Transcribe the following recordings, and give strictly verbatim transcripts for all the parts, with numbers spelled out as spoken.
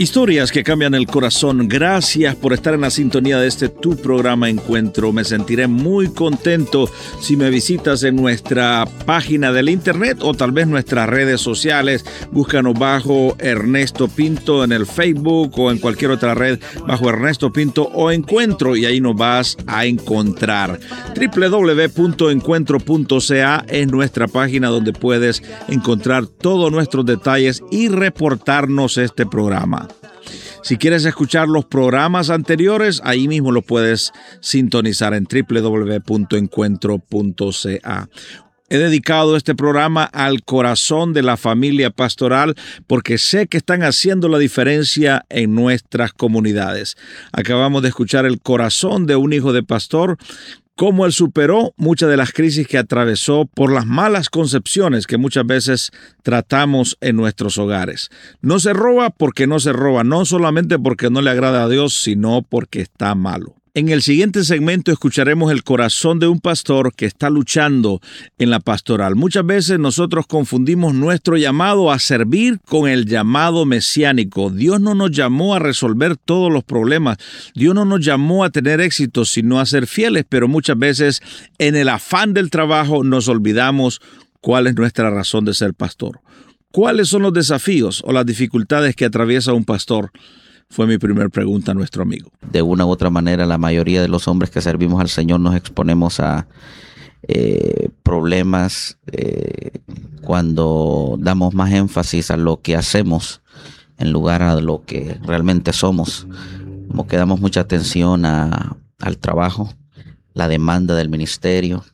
Historias que cambian el corazón. Gracias por estar en la sintonía de este tu programa Encuentro. Me sentiré muy contento si me visitas en nuestra página del internet o tal vez nuestras redes sociales. Búscanos bajo Ernesto Pinto en el Facebook o en cualquier otra red bajo Ernesto Pinto o Encuentro y ahí nos vas a encontrar. doble u doble u doble u punto encuentro punto c a es nuestra página donde puedes encontrar todos nuestros detalles y reportarnos este programa. Si quieres escuchar los programas anteriores, ahí mismo lo puedes sintonizar en doble u doble u doble u punto encuentro punto c a. He dedicado este programa al corazón de la familia pastoral porque sé que están haciendo la diferencia en nuestras comunidades. Acabamos de escuchar el corazón de un hijo de pastor, cómo él superó muchas de las crisis que atravesó por las malas concepciones que muchas veces tratamos en nuestros hogares. No se roba porque no se roba, no solamente porque no le agrada a Dios, sino porque está malo. En el siguiente segmento escucharemos el corazón de un pastor que está luchando en la pastoral. Muchas veces nosotros confundimos nuestro llamado a servir con el llamado mesiánico. Dios no nos llamó a resolver todos los problemas. Dios no nos llamó a tener éxito, sino a ser fieles, pero muchas veces en el afán del trabajo nos olvidamos cuál es nuestra razón de ser pastor. ¿Cuáles son los desafíos o las dificultades que atraviesa un pastor? Fue mi primera pregunta a nuestro amigo. De una u otra manera, la mayoría de los hombres que servimos al Señor nos exponemos a eh, problemas eh, cuando damos más énfasis a lo que hacemos en lugar a lo que realmente somos. Como que damos mucha atención a, al trabajo, la demanda del ministerio.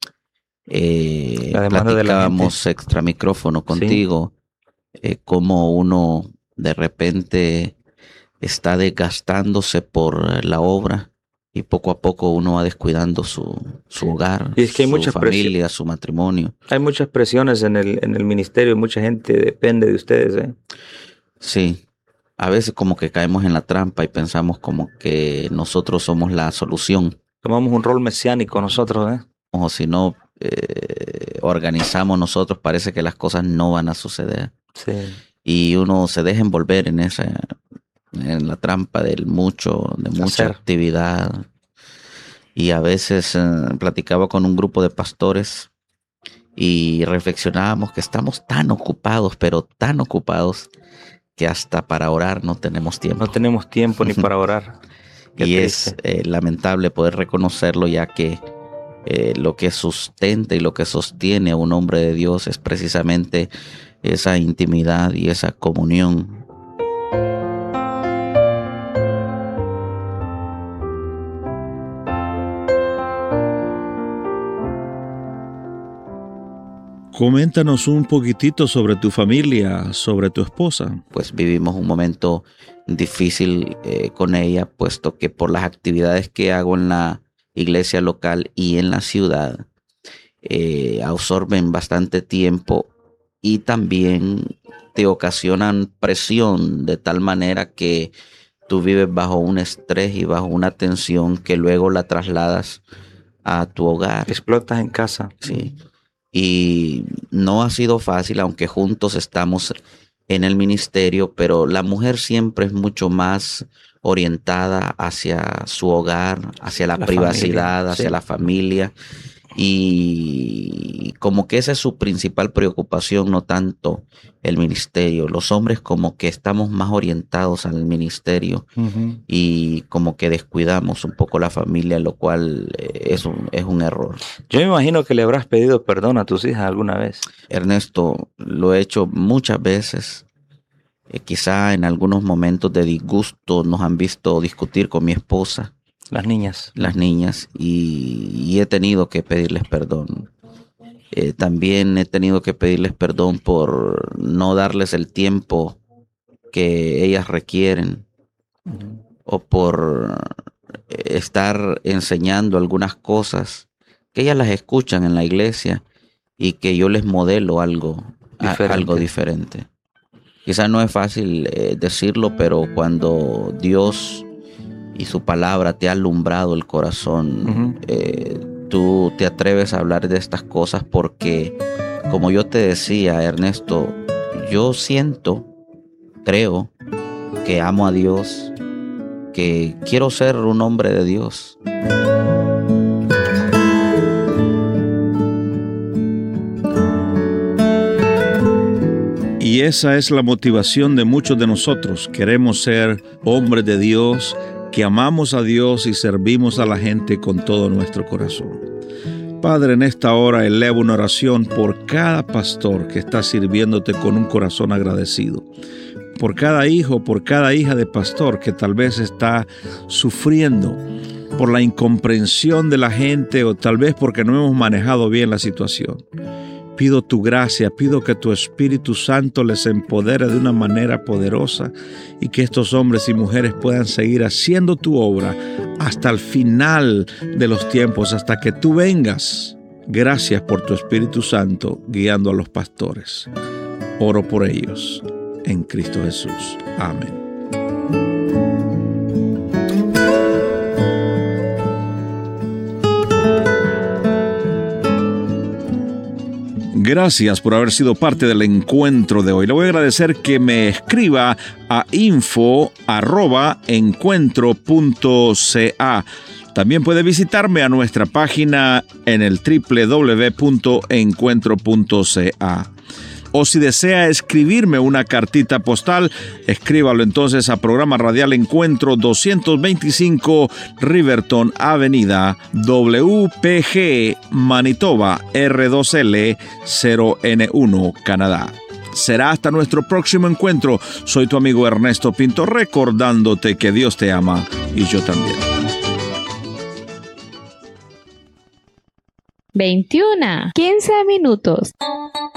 Eh, la demanda platicábamos de extra micrófono contigo, sí. eh, Cómo uno de repente está desgastándose por la obra y poco a poco uno va descuidando su, su hogar, y es que hay su muchas familia, presi- su matrimonio. Hay muchas presiones en el, en el ministerio y mucha gente depende de ustedes, ¿eh? Sí, a veces como que caemos en la trampa y pensamos como que nosotros somos la solución. Tomamos un rol mesiánico nosotros, ¿eh? O si no eh, organizamos nosotros, parece que las cosas no van a suceder. Sí. Y uno se deja envolver en esa... en la trampa del mucho, de mucha Hacer. actividad. Y a veces eh, platicaba con un grupo de pastores y reflexionábamos que estamos tan ocupados, pero tan ocupados, que hasta para orar no tenemos tiempo. No tenemos tiempo ni para orar. Qué y triste. es eh, lamentable poder reconocerlo, ya que eh, lo que sustenta y lo que sostiene a un hombre de Dios es precisamente esa intimidad y esa comunión. Coméntanos un poquitito sobre tu familia, sobre tu esposa. Pues vivimos un momento difícil eh, con ella, puesto que por las actividades que hago en la iglesia local y en la ciudad, eh, absorben bastante tiempo y también te ocasionan presión de tal manera que tú vives bajo un estrés y bajo una tensión que luego la trasladas a tu hogar. Explotas en casa. Sí. Y no ha sido fácil, aunque juntos estamos en el ministerio, pero la mujer siempre es mucho más orientada hacia su hogar, hacia la, la privacidad, familia, hacia sí. la familia. Y como que esa es su principal preocupación, no tanto el ministerio. Los hombres como que estamos más orientados al ministerio uh-huh. y como que descuidamos un poco la familia, lo cual es un, es un error. Yo me imagino que le habrás pedido perdón a tus hijas alguna vez. Ernesto, lo he hecho muchas veces. Eh, quizá en algunos momentos de disgusto nos han visto discutir con mi esposa. Las niñas. Las niñas, y, y he tenido que pedirles perdón. Eh, también he tenido que pedirles perdón por no darles el tiempo que ellas requieren, uh-huh. o por estar enseñando algunas cosas que ellas las escuchan en la iglesia y que yo les modelo algo diferente. A, algo diferente. Quizás no es fácil eh, decirlo, pero cuando Dios y su palabra te ha alumbrado el corazón, uh-huh. eh, tú te atreves a hablar de estas cosas porque, como yo te decía, Ernesto, yo siento, creo que amo a Dios, que quiero ser un hombre de Dios. Y esa es la motivación de muchos de nosotros. Queremos ser hombres de Dios, que amamos a Dios y servimos a la gente con todo nuestro corazón. Padre, en esta hora elevo una oración por cada pastor que está sirviéndote con un corazón agradecido. Por cada hijo, por cada hija de pastor que tal vez está sufriendo por la incomprensión de la gente o tal vez porque no hemos manejado bien la situación. Pido tu gracia, pido que tu Espíritu Santo les empodere de una manera poderosa y que estos hombres y mujeres puedan seguir haciendo tu obra hasta el final de los tiempos, hasta que tú vengas. Gracias por tu Espíritu Santo guiando a los pastores. Oro por ellos en Cristo Jesús. Amén. Gracias por haber sido parte del encuentro de hoy. Le voy a agradecer que me escriba a info arroba encuentro punto ca. También puede visitarme a nuestra página en el doble u doble u doble u punto encuentro punto ca. O si desea escribirme una cartita postal, escríbalo entonces a Programa Radial Encuentro doscientos veinticinco Riverton Avenida, W P G, Manitoba, R dos L cero N uno, Canadá. Será hasta nuestro próximo encuentro. Soy tu amigo Ernesto Pinto, recordándote que Dios te ama y yo también. veintiuno, quince minutos.